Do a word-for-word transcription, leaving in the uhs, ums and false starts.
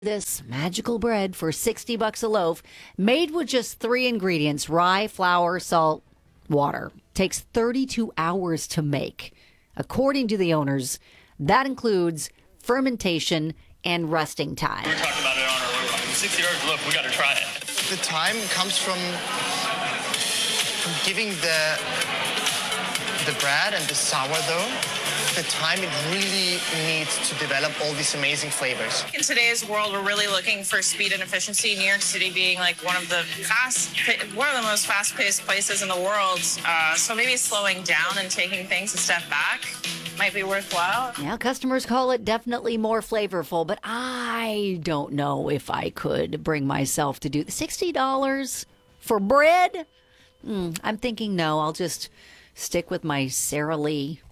This magical bread for sixty bucks a loaf, made with just three ingredients: rye, flour, salt, water. Takes thirty-two hours to make. According to the owners, that includes fermentation and resting time. We were talking about it on our way. Like, sixty hours, look, we got to try it. The time comes from, from giving the the bread and the sourdough the time it really needs to develop all these amazing flavors. In today's world, we're really looking for speed and efficiency. New York City being like one of the fast, one of the most fast-paced places in the world. Uh, so maybe slowing down and taking things a step back might be worthwhile. Now, customers call it definitely more flavorful, but I don't know if I could bring myself to do sixty dollars for bread. Mm, I'm thinking no, I'll just stick with my Sara Lee